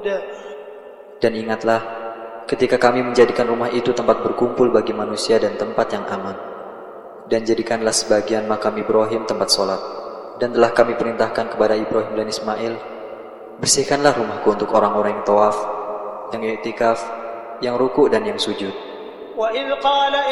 Dan ingatlah, ketika kami menjadikan rumah itu tempat berkumpul bagi manusia dan tempat yang aman. Dan jadikanlah sebagian makam Ibrahim tempat sholat. Dan telah kami perintahkan kepada Ibrahim dan Ismail, bersihkanlah rumahku untuk orang-orang yang tawaf, yang i'tikaf, yang ruku' dan yang sujud.